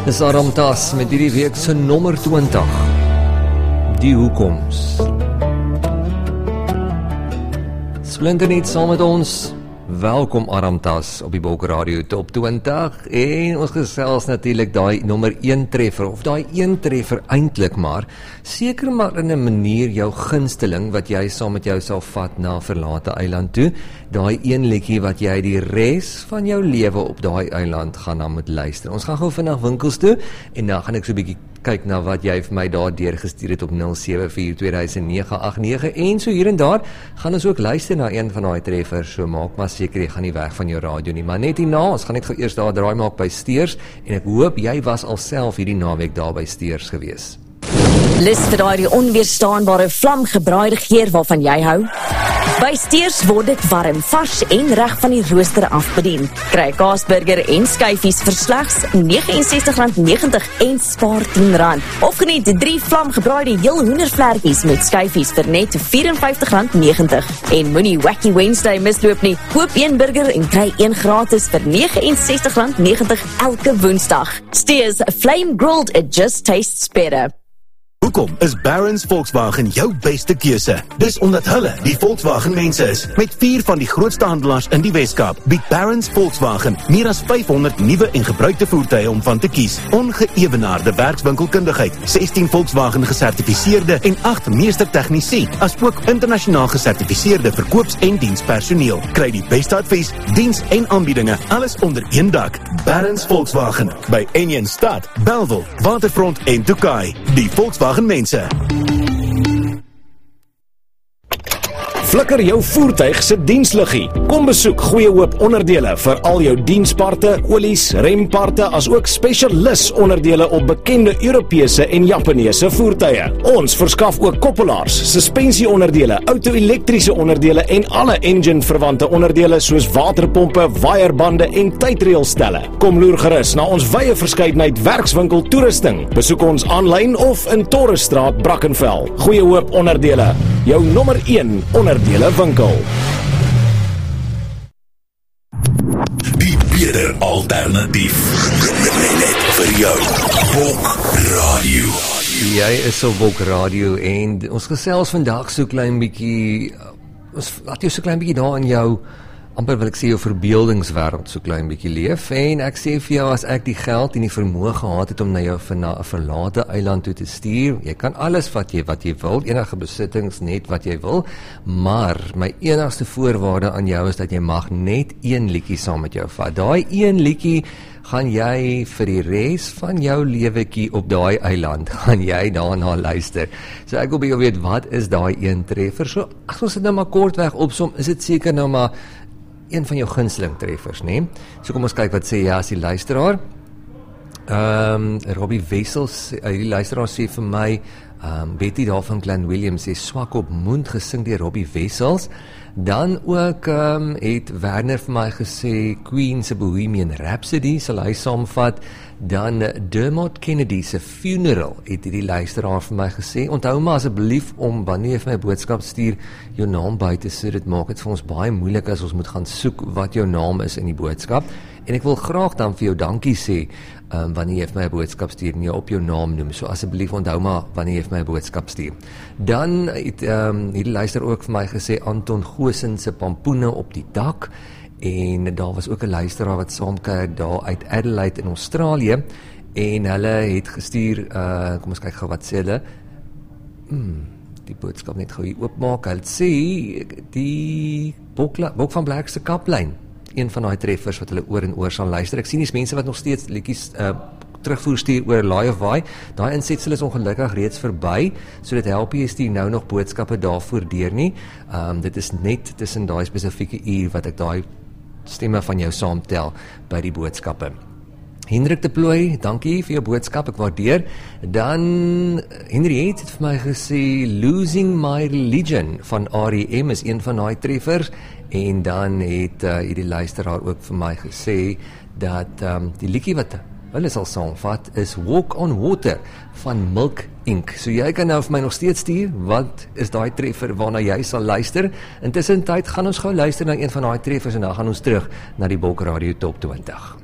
Dis Aram Tas met hierdie week se nommer 20. Die hoekoms. Splinter net saam met ons. Welkom Aram Tas op die Bulk Radio Top 20 en ons gesels natuurlik daai nommer 1 treffer of daai 1 treffer eintlik maar seker maar in 'n manier jou gunsteling wat jy saam met jou sal vat na 'n verlate eiland toe, daai een liedjie wat jy die res van jou lewe op daai eiland gaan na moet luister. Ons gaan gou vinnig winkels toe en dan gaan ek so 'n bietjie kyk na wat jy vir my daar deurgestuur het op 07420989 en so hier en daar gaan ons ook luister na een van daai treffers, so maak maar seker jy gaan nie weg van jou radio nie, maar net hierna, ons gaan net gou eers daar draai maak by Steers en ek hoop jy was al self hierdie naweek daar by Steers gewees. Lus vir daai onweerstaanbare vlamgebraaide geur waarvan jy hou? By Steers word dit warm, vars en reg van die rooster af bedien. Kry kaasburger en skyfies vir slegs R69.90 en spaar R10. Of geniet 3 vlamgebraaide heel hoendervlerkies met skyfies vir net R54.90. En moenie Wacky Wednesday misloop nie. Koop 1 burger en kry 1 gratis vir R69.90 elke Woensdag. Steers Flame Grilled, it just tastes better. Hoekom is Barron's Volkswagen jou beste keuse? Dis omdat hulle die Volkswagen mense is. Met 4 van die grootste handelaars in die Weskaap bied Barron's Volkswagen meer as 500 nuwe en gebruikte voertuie om van te kies. Ongeëwenaarde werkswinkelkundigheid, 16 Volkswagen gesertifiseerde en 8 meestertegnisie, as ook internasionaal gesertifiseerde verkoops- en dienspersoneel. Kry die beste advies, diens en aanbiedinge, alles onder een dak. Barron's Volkswagen by Enjen Stad, Bellville, Waterfront en Tokai. Die Volkswagen mense. Flikker jou voertuig se diensliggie. Kom besoek Goeie Hoop Onderdele vir al jou diensparte, olies, remparte, as ook spesialis onderdele op bekende Europese en Japaneese voertuie. Ons verskaf ook koppelaars, suspensieonderdele, auto-elektriese onderdele en alle engine-verwante onderdele soos waterpompe, waierbande en tydreelstelle. Kom loer gerus na ons wye verskeidenheid werkswinkel toerusting. Besoek ons aanlyn of in Torresstraat, Brackenfell. Goeie Hoop Onderdele, jou nommer 1 onderdele winkel. Die beter alternatief net vir jou. Bulk Radio. Jy is op Bulk Radio en ons gesels vandag so klein bietjie, ons laat jou so klein bietjie daar in jou amper wil ek sê jou verbeeldingswêreld so klein bietjie leef en ek sê vir jou as ek die geld en die vermoë gehad het om na jou na 'n verlate eiland toe te stuur, jy kan alles wat jy wil, enige besittings net wat jy wil, maar my enigste voorwaarde aan jou is dat jy mag net 1 liedjie saam met jou vat. Daai 1 liedjie gaan jy vir die res van jou lewetjie op daai eiland, gaan jy daarna luister. So ek wil by jou weet, wat is daai 1 treffer? So as ons dit nou maar kortweg opsom, is dit seker nou maar een van jou gunsteling treffers, nee? So kom ons kyk wat sê jy as die luisteraar. Robbie Wessels, die luisteraar sê vir my, Betty daar van Glen Williams sê swak op mond gesing deur Robbie Wessels. Dan ook het Werner vir my gesê Queen se Bohemian Rhapsody sal hy saamvat. Dan Dermot Kennedy se Funeral het die luisteraar vir my gesê. Onthou maar asseblief om wanneer jy vir my boodskap stuur jou naam by te sit. Dit maak dit vir ons baie moeilik as ons moet gaan soek wat jou naam is in die boodskap. En ek wil graag dan vir jou dankie sê wanneer jy vir my 'n boodskap stuur en jy op jou naam noem. So asseblief onthou maar wanneer jy vir my 'n boodskap stuur. Dan het hierdie luister ook vir my gesê Anton Goosen se Pampoene op die dak. En daar was ook 'n luisteraar wat saamkuier daar uit Adelaide in Australië en hulle het gestuur, kom ons kyk gou wat sê hulle. Die boodskap net gou hier oopmaak. Hulle sê die Bok van Blerk se Kaplyn, een van daai treffers wat hulle oor en oor sal luister. Ek sien dis mense wat nog steeds liedjies terugvoer stuur oor Laai of Waai. Daai insetsel is ongelukkig reeds verby, so dit help jy stuur nou nog boodskappe daarvoor deur nie. Dit is net tussen daai spesifieke uur wat ek daai stemme van jou saamtel by die boodskappe. Hendrik de Plooi, dankie vir jou boodskap, ek waardeer. Dan, Henriette het vir my gesê, Losing My Religion van R.E.M. is een van daai treffers, en dan het hierdie luisteraar ook vir my gesê, dat die liedjie wat hulle sal saamvat, is Walk on Water van Milk Inc. So jy kan nou vir my nog steeds stuur, wat is daai treffer waarna jy sal luister. Intussen tyd gaan ons gou luister na een van daai treffers, en dan gaan ons terug na die Bulk Radio Top 20.